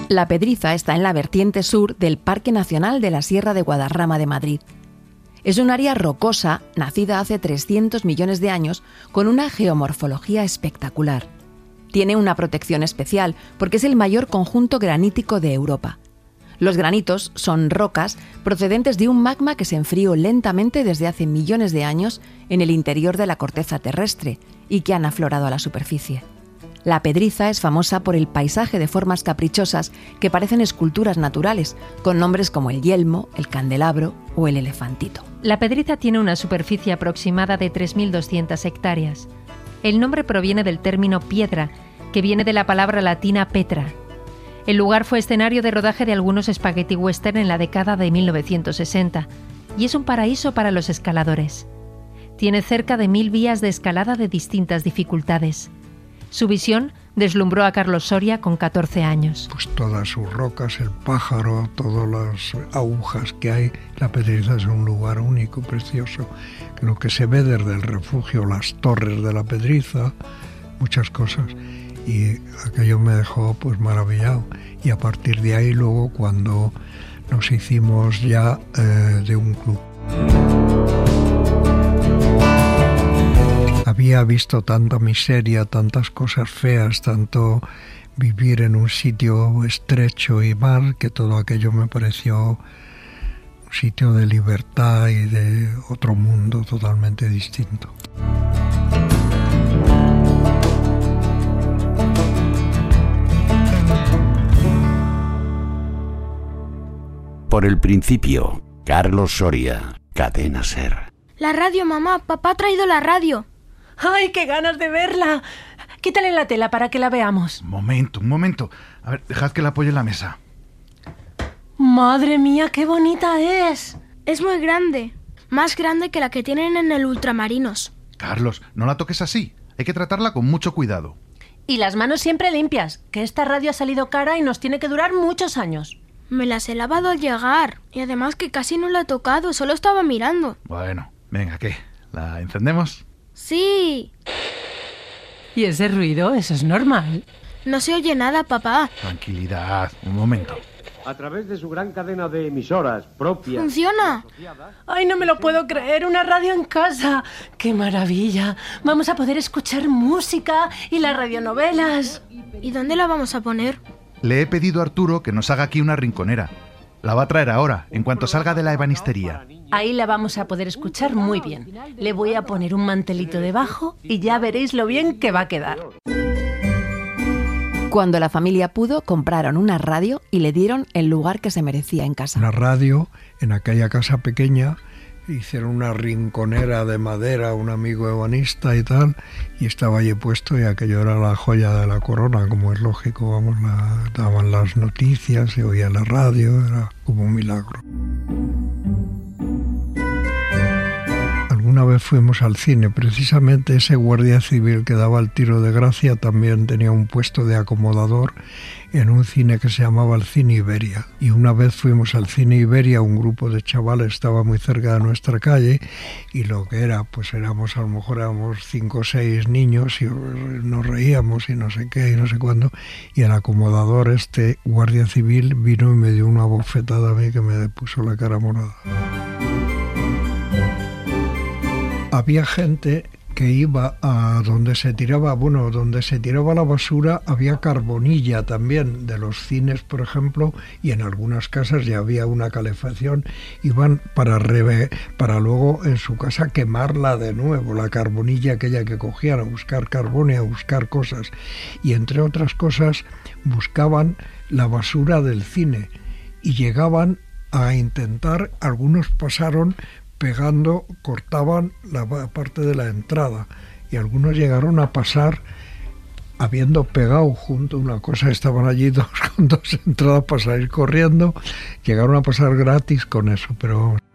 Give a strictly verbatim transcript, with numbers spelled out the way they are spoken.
La Pedriza está en la vertiente sur del Parque Nacional de la Sierra de Guadarrama de Madrid. Es un área rocosa, nacida hace trescientos millones de años, con una geomorfología espectacular. Tiene una protección especial porque es el mayor conjunto granítico de Europa. Los granitos son rocas procedentes de un magma que se enfrió lentamente desde hace millones de años en el interior de la corteza terrestre y que han aflorado a la superficie. La Pedriza es famosa por el paisaje de formas caprichosas que parecen esculturas naturales, con nombres como el yelmo, el candelabro o el elefantito. La Pedriza tiene una superficie aproximada de tres mil doscientas hectáreas. El nombre proviene del término piedra, que viene de la palabra latina petra. El lugar fue escenario de rodaje de algunos spaghetti western en la década de mil novecientos sesenta y es un paraíso para los escaladores. Tiene cerca de mil vías de escalada de distintas dificultades. Su visión deslumbró a Carlos Soria con catorce años. Pues todas sus rocas, el pájaro, todas las agujas que hay. La Pedriza es un lugar único, precioso. Lo que se ve desde el refugio, las torres de la Pedriza, muchas cosas. Y aquello me dejó pues maravillado. Y a partir de ahí luego cuando nos hicimos ya eh, de un club. Había visto tanta miseria, tantas cosas feas, tanto vivir en un sitio estrecho y mal, que todo aquello me pareció un sitio de libertad y de otro mundo totalmente distinto. Por el principio, Carlos Soria, Cadena SER. La radio, mamá. Papá ha traído la radio. ¡Ay, qué ganas de verla! Quítale la tela para que la veamos. Un momento, un momento. A ver, dejad que la apoye en la mesa. ¡Madre mía, qué bonita es! Es muy grande. Más grande que la que tienen en el Ultramarinos. Carlos, no la toques así. Hay que tratarla con mucho cuidado. Y las manos siempre limpias, que esta radio ha salido cara y nos tiene que durar muchos años. Me las he lavado al llegar. Y además que casi no la he tocado, solo estaba mirando. Bueno, venga, ¿qué? ¿La encendemos? ¡Sí! ¿Y ese ruido? Eso es normal. No se oye nada, papá. Tranquilidad, un momento. A través de su gran cadena de emisoras propias... ¡Funciona! ¡Ay, no me lo puedo creer! ¡Una radio en casa! ¡Qué maravilla! Vamos a poder escuchar música y las radionovelas. ¿Y dónde la vamos a poner? Le he pedido a Arturo que nos haga aquí una rinconera. La va a traer ahora, en cuanto salga de la ebanistería. Ahí la vamos a poder escuchar muy bien. Le voy a poner un mantelito debajo y ya veréis lo bien que va a quedar. Cuando la familia pudo, compraron una radio y le dieron el lugar que se merecía en casa. Una radio en aquella casa pequeña, hicieron una rinconera de madera, un amigo ebanista y tal, y estaba allí puesto y aquello era la joya de la corona, como es lógico, vamos, la, daban las noticias, se oía la radio, era como un milagro. Una vez fuimos al cine, precisamente ese guardia civil que daba el tiro de gracia también tenía un puesto de acomodador en un cine que se llamaba el Cine Iberia. Y una vez fuimos al Cine Iberia, un grupo de chavales estaba muy cerca de nuestra calle y lo que era, pues éramos, a lo mejor éramos cinco o seis niños y nos reíamos y no sé qué y no sé cuándo, y el acomodador, este guardia civil, vino y me dio una bofetada a mí que me puso la cara morada. Había gente que iba a donde se tiraba, bueno, donde se tiraba la basura había carbonilla también de los cines, por ejemplo, y en algunas casas ya había una calefacción, iban para reve, para luego en su casa quemarla de nuevo, la carbonilla aquella que cogían, a buscar carbón y a buscar cosas, y entre otras cosas buscaban la basura del cine y llegaban a intentar, algunos pasaron pegando, cortaban la parte de la entrada y algunos llegaron a pasar habiendo pegado junto una cosa, estaban allí dos con dos entradas para salir corriendo, llegaron a pasar gratis con eso, pero